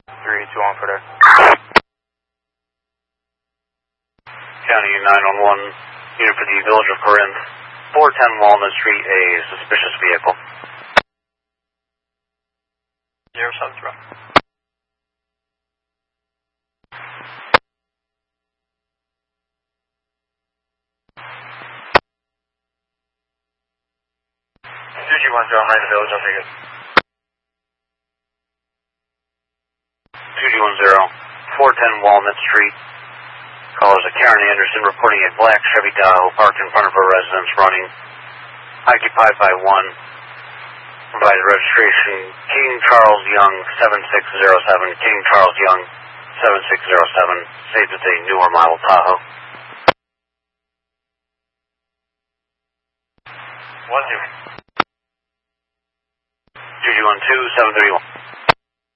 3-2 on for there. County 911, unit for the Village of Corinth, 410 Walnut Street, a suspicious vehicle. 073. I'm right in the village, I'll take it. 2210, 410 Walnut Street. Caller is Karen Anderson reporting a black Chevy Tahoe parked in front of her residence running. Occupied by one. Provided registration King Charles Young 7607. King Charles Young 7607. Saved it's a newer model Tahoe. 1-2. 2212, 731.